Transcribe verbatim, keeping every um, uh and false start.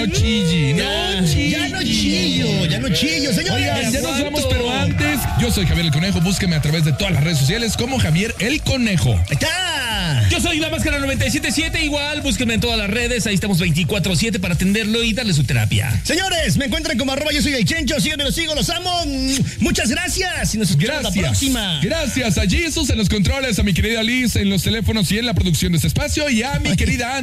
no chille, no chille. Ya no chillo, ya no chillo, señores. Oigan, ya nos vamos, pero antes, yo soy Javier el Conejo, búsqueme a través de todas las redes sociales como Javier el Conejo. Ahí está. Yo soy La Máscara noventa y siete punto siete, igual, búsquenme en todas las redes, ahí estamos veinticuatro siete para atenderlo y darle su terapia. Señores, me encuentran como arroba yo soy el Chencho, síganme, los sigo, los amo. Muchas gracias y nos escuchamos Gracias. la próxima. Gracias a Jesus en los controles, a mi querida Liz en los teléfonos y en la producción de este espacio y a mi querida Ana.